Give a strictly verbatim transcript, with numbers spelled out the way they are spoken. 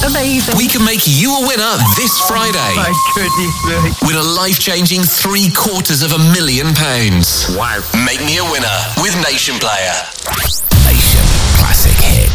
Amazing. We can make you a winner this Friday. My goodness me. Win a life-changing three quarters of a million pounds. Wow. Make me a winner with Nation Player. Nation Classic Hits.